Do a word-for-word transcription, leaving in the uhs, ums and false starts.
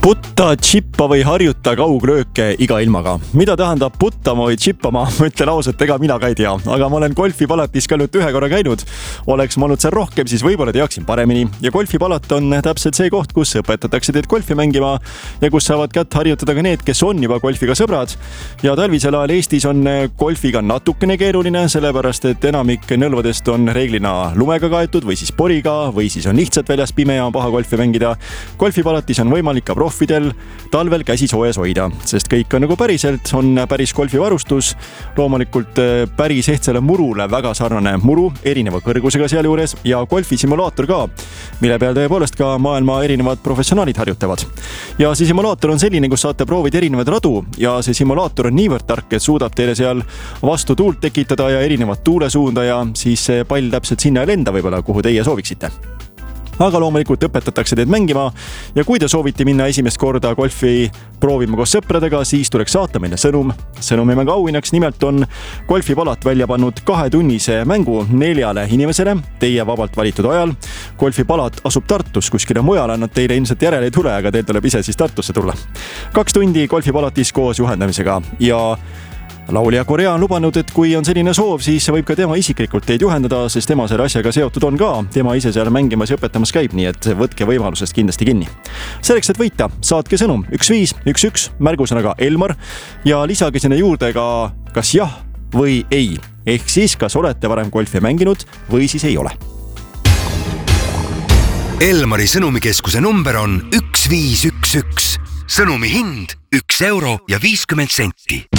Putta, chippa või harjuta kauglööke iga ilmaga. Mida tähendab puttama või chippama? Ma ütlen ausalt, ega mina ka ei tea, aga ma olen golfipalatis ka nüüd ühe korra käinud. Oleks ma olnud seal rohkem, siis võib-olla teaksin paremini. Ja golfipalat on täpselt see koht, kus õpetatakse teid golfi mängima ja kus saavad kätt harjutada ka need, kes on juba golfiga sõbrad. Ja talvisel ajal Eestis on golfiga natukene keeruline, sellepärast et enamik nõlvadest on reeglina lumega kaetud või siis poriga või siis on lihtsalt väljas pime ja on paha golfi mängida. Golfipalatis on võimalik ka proffidel talvel käsi soojas hoida, sest kõik on nagu päriselt, on päris golfivarustus, loomulikult päris ehtsale murule väga sarnane muru, erineva kõrgusega seal juures ja golfisimulaator ka, mille peal tõepoolest ka maailma erinevad professionaalid harjutavad. Ja see simulaator on selline, kus saate proovida erinevaid radu ja see simulaator on niivõrd tark, et suudab teile seal vastu tuult tekitada ja erinevat tuulesuunda ja siis see pall täpselt sinna lenda võib-olla, kuhu teie sooviksite. Aga loomulikult õpetatakse teid mängima ja kui te soovite minna esimest korda golfi proovima koos sõpradega, siis tuleks saata meile sõnum. Sõnumimängu auhinnaks nimelt on golfipalat välja pannud kahe tunnise mängu neljale inimesele teie vabalt valitud ajal. Golfipalat asub Tartus, kuskile mujale, nad teile ilmselt järele ei tule, aga teil tuleb ise siis Tartusse tulla. Kaks tundi golfipalatis koos juhendamisega ja laulja Korea on lubanud, et kui on selline soov, siis võib ka tema isiklikult teid juhendada, sest tema selle asjaga seotud on ka. Tema ise seal mängimas ja õpetamas käib, nii et võtke võimalusest kindlasti kinni. Selleks, et võita, saatke sõnum üks viis üks üks märgusõnaga Elmar ja lisage sinna juurde ka kas jah või ei. Ehk siis, kas olete varem golfi mänginud või siis ei ole. Elmari sõnumikeskuse number on üks viis üks üks. Sõnumi hind üks euro ja viiskümmend senti.